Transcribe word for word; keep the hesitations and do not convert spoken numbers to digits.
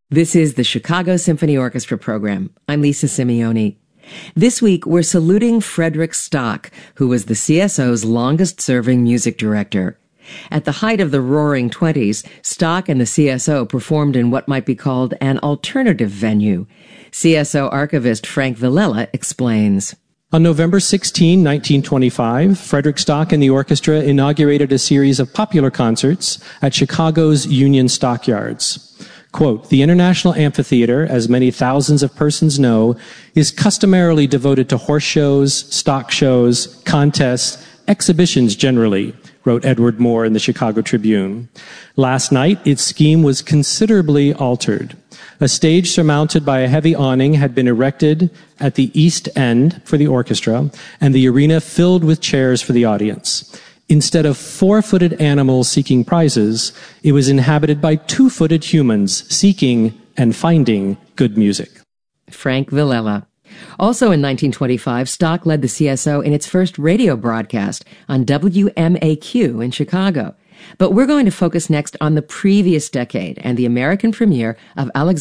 This is the Chicago Symphony Orchestra program. I'm Lisa Simeone. This week, we're saluting Frederick Stock, who was the C S O's longest-serving music director. At the height of the Roaring Twenties, Stock and the C S O performed in what might be called an alternative venue. C S O archivist Frank Villela explains. On November sixteenth, nineteen twenty-five, Frederick Stock and the orchestra inaugurated a series of popular concerts at Chicago's Union Stockyards. Quote, "The International Amphitheater, as many thousands of persons know, is customarily devoted to horse shows, stock shows, contests, exhibitions generally," wrote Edward Moore in the Chicago Tribune. Last night, its scheme was considerably altered. A stage surmounted by a heavy awning had been erected at the east end for the orchestra, and the arena filled with chairs for the audience. Instead of four-footed animals seeking prizes, it was inhabited by two-footed humans seeking and finding good music. Frank Villela. Also in nineteen twenty-five, Stock led the C S O in its first radio broadcast on W M A Q in Chicago. But we're going to focus next on the previous decade and the American premiere of Alexander